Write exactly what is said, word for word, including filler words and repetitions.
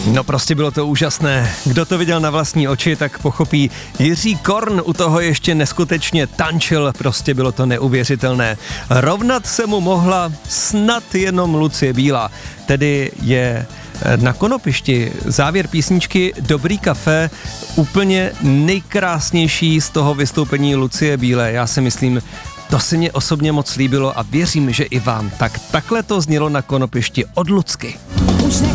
No prostě bylo to úžasné. Kdo to viděl na vlastní oči, tak pochopí. Jiří Korn u toho ještě neskutečně tančil, prostě bylo to neuvěřitelné. Rovnat se mu mohla snad jenom Lucie Bílá, tedy je na konopišti závěr písničky Dobrý kafe, úplně nejkrásnější z toho vystoupení Lucie Bílé. Já si myslím, to se mně osobně moc líbilo a věřím, že i vám. Tak takhle to znělo na konopišti od Lucky. Už